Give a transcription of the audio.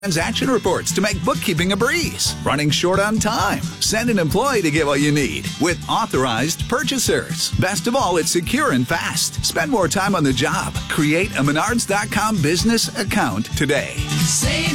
transaction reports to make bookkeeping a breeze. Running short on time? Send an employee to get what you need with authorized purchasers. Best of all, it's secure and fast. Spend more time on the job. Create a Menards.com business account today. Save